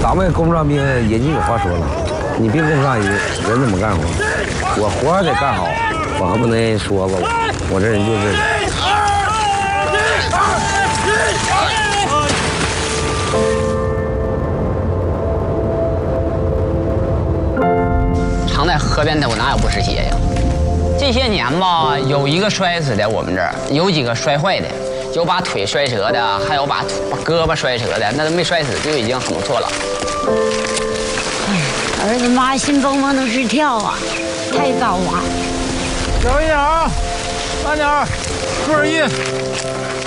咱们工作上兵人家有话说了，你别跟上人怎么干活？我活儿得干好，我还不能说吧，我这人就是。 常在河边的我哪有不湿鞋呀？这些年吧，有一个摔死的，我们这儿有几个摔坏的，有把腿摔折的，还有把胳膊摔折的，那都没摔死就已经很不错了。 儿子妈心蹦蹦的直跳啊，太高了。 小一点啊，慢点，121。